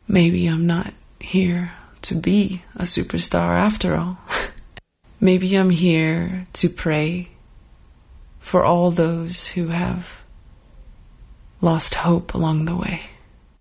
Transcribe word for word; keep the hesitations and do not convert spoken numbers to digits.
Maybe I'm not here to be a superstar after all. Maybe I'm here to pray for all those who have lost hope along the way.